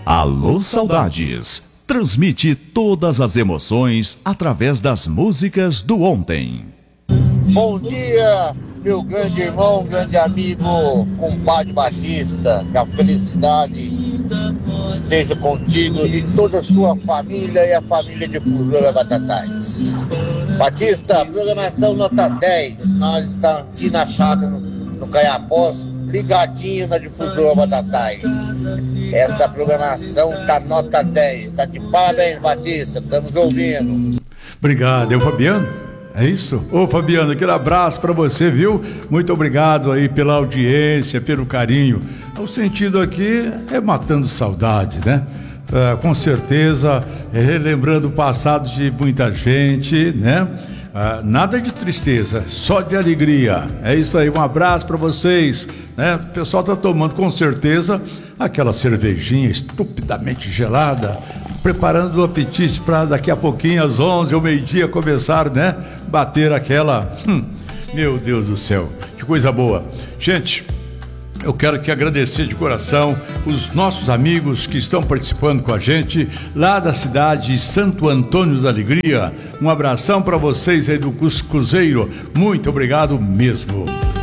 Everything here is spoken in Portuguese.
Alô Saudades, transmite todas as emoções através das músicas do ontem. Bom dia, meu grande irmão, grande amigo, compadre Batista. Que a felicidade esteja contigo e toda a sua família e a família de Fuzil Batatais. Batista, programação nota 10. Nós estamos aqui na chácara no Caiapós, ligadinho na difusora Batatais. Essa programação tá nota 10. Tá de parabéns, Batista. Estamos ouvindo. Obrigado. É o Fabiano? É isso? Ô, Fabiano, aquele abraço para você, viu? Muito obrigado aí pela audiência, pelo carinho. O sentido aqui é matando saudade, né? Com certeza, relembrando o passado de muita gente, né? Nada de tristeza, só de alegria. É isso aí, um abraço para vocês, né? O pessoal tá tomando com certeza aquela cervejinha estupidamente gelada, preparando o apetite para daqui a pouquinho, às 11 ou meio-dia, começar, né? Bater aquela... meu Deus do céu, que coisa boa. Gente, eu quero aqui agradecer de coração os nossos amigos que estão participando com a gente lá da cidade de Santo Antônio da Alegria. Um abração para vocês aí do Cuscuzeiro. Muito obrigado mesmo.